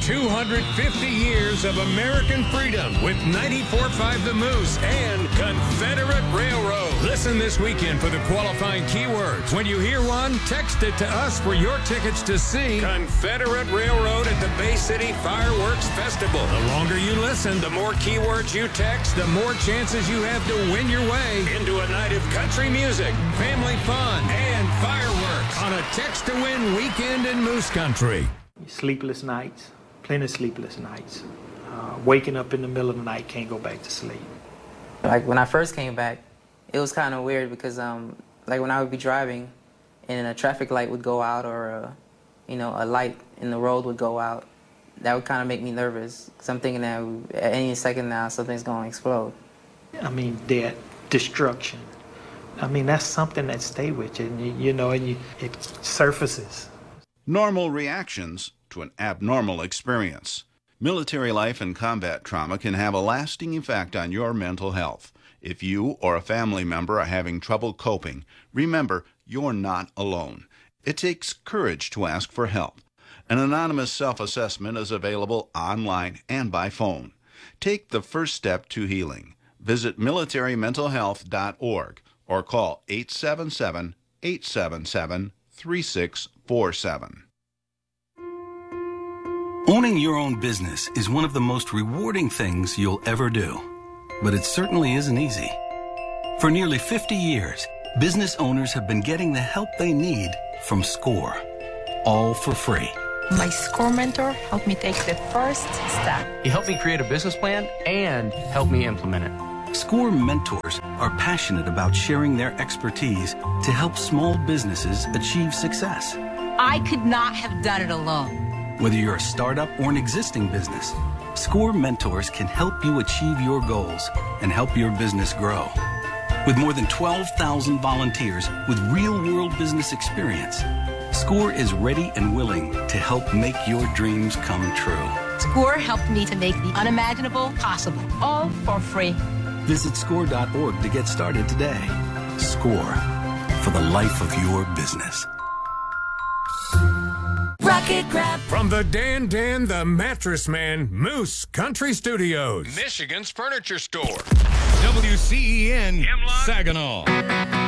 250 years of American freedom with 94.5 The Moose and Confederate Railroad. Listen this weekend for the qualifying keywords. When you hear one, text it to us for your tickets to see Confederate Railroad at the Bay City Fireworks Festival. The longer you listen, the more keywords you text, the more chances you have to win your way into a night of country music, family fun, and fireworks on a text-to-win weekend in Moose Country. Sleepless nights, plenty of sleepless nights. Waking up in the middle of the night, can't go back to sleep. Like when I first came back, it was kind of weird because like when I would be driving and a traffic light would go out or a light in the road would go out, that would kind of make me nervous because I'm thinking that at any second now something's going to explode. I mean, that destruction. I mean, that's something that stay with you, and it surfaces. Normal reactions to an abnormal experience. Military life and combat trauma can have a lasting effect on your mental health. If you or a family member are having trouble coping, remember you're not alone. It takes courage to ask for help. An anonymous self-assessment is available online and by phone. Take the first step to healing. Visit militarymentalhealth.org or call 877-877-3647. Owning your own business is one of the most rewarding things you'll ever do. But it certainly isn't easy. For nearly 50 years, business owners have been getting the help they need from SCORE, all for free. My SCORE mentor helped me take the first step. He helped me create a business plan and helped me implement it. SCORE mentors are passionate about sharing their expertise to help small businesses achieve success. I could not have done it alone. Whether you're a startup or an existing business, SCORE mentors can help you achieve your goals and help your business grow. With more than 12,000 volunteers with real-world business experience, SCORE is ready and willing to help make your dreams come true. SCORE helped me to make the unimaginable possible, all for free. Visit SCORE.org to get started today. SCORE, for the life of your business. Rocket Grab. From the Dan the Mattress Man, Moose Country Studios, Michigan's furniture store. WCEN, Saginaw.